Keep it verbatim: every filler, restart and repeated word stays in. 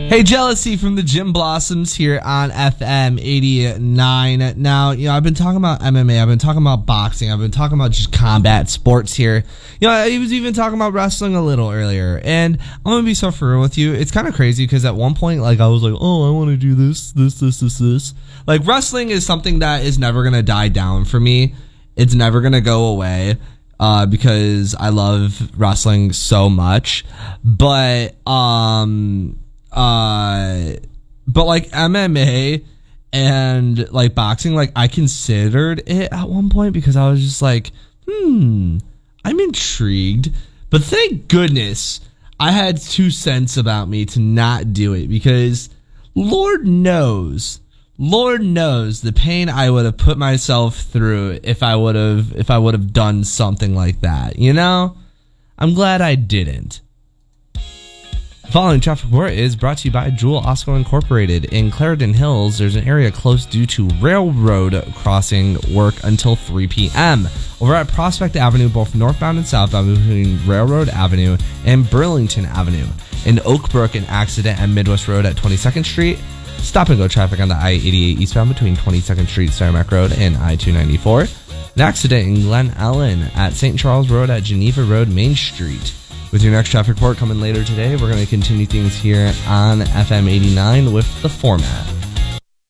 Hey, Jealousy from the Gym Blossoms here on F M eighty-nine. Now, you know, I've been talking about M M A, I've been talking about boxing, I've been talking about just combat sports here. You know, I was even talking about wrestling a little earlier. And I'm going to be so for real with you. It's kind of crazy because at one point, like, I was like, oh, I want to do this, this, this, this, this. Like, wrestling is something that is never going to die down for me. It's never going to go away. Uh, because I love wrestling so much. But, um... Uh, but like M M A and like boxing, like I considered it at one point because I was just like, hmm, I'm intrigued. But thank goodness I had two cents about me to not do it because Lord knows, Lord knows the pain I would have put myself through if I would have, if I would have done something like that, you know? I'm glad I didn't. Following traffic report is brought to you by Jewel Osco Incorporated. In Clarendon Hills, there's an area closed due to railroad crossing work until three p.m. Over at Prospect Avenue, both northbound and southbound between Railroad Avenue and Burlington Avenue. In Oak Brook, an accident at Midwest Road at twenty-second Street. Stop and go traffic on the I eighty-eight eastbound between twenty-second Street, Starmac Road, and I two ninety-four. An accident in Glen Ellen at Saint Charles Road at Geneva Road, Main Street. With your next traffic report coming later today, we're going to continue things here on F M eighty-nine with The Format.